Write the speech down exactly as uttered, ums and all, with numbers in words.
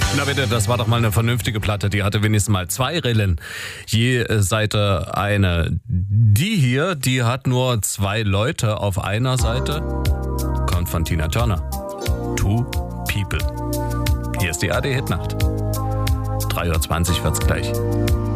Na bitte, das war doch mal eine vernünftige Platte. Die hatte wenigstens mal zwei Rillen. Je Seite eine. Die hier, die hat nur zwei Leute auf einer Seite. Kommt von Tina Turner. Two People. Hier ist die A R D Hitnacht. drei Uhr zwanzig wird's gleich.